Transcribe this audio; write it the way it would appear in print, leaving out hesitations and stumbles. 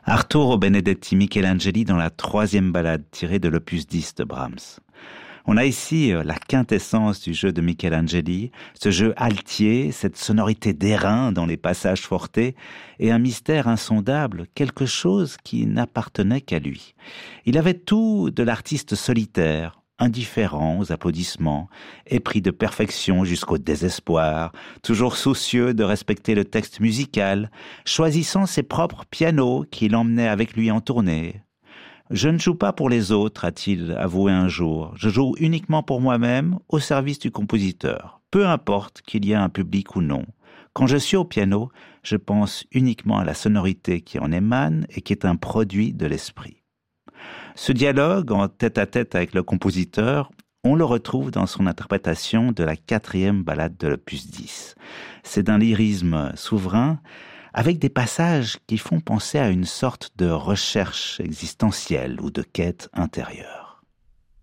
Arturo Benedetti Michelangeli dans la troisième ballade tirée de l'opus 10 de Brahms. On a ici la quintessence du jeu de Michelangeli, ce jeu altier, cette sonorité d'airain dans les passages fortés et un mystère insondable, quelque chose qui n'appartenait qu'à lui. Il avait tout de l'artiste solitaire, indifférent aux applaudissements, épris de perfection jusqu'au désespoir, toujours soucieux de respecter le texte musical, choisissant ses propres pianos qu'il emmenait avec lui en tournée. « Je ne joue pas pour les autres », a-t-il avoué un jour. « Je joue uniquement pour moi-même, au service du compositeur. Peu importe qu'il y ait un public ou non. Quand je suis au piano, je pense uniquement à la sonorité qui en émane et qui est un produit de l'esprit. » Ce dialogue en tête-à-tête avec le compositeur, on le retrouve dans son interprétation de la quatrième ballade de l'opus 10. C'est d'un lyrisme souverain, avec des passages qui font penser à une sorte de recherche existentielle ou de quête intérieure.